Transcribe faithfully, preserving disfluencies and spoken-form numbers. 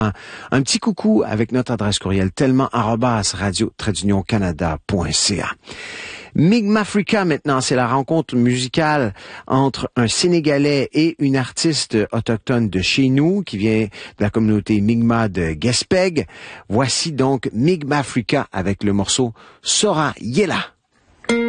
Un, un petit coucou avec notre adresse courriel tellement arobase radio trait d'union canada point c a. Mi'kmaq maintenant, c'est la rencontre musicale entre un Sénégalais et une artiste autochtone de chez nous qui vient de la communauté Mi'kmaq de Gaspé. Voici donc Mi'kmaq avec le morceau Sora Yela.